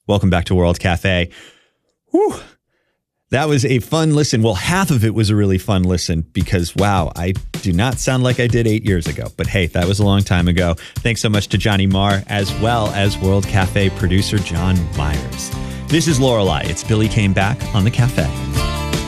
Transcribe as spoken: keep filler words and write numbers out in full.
Welcome back to World Cafe. Whew. That was a fun listen. Well, half of it was a really fun listen because, wow, I do not sound like I did eight years ago. But hey, that was a long time ago. Thanks so much to Johnny Marr, as well as World Cafe producer John Myers. This is Lorelei. It's Billy Came Back on the Cafe.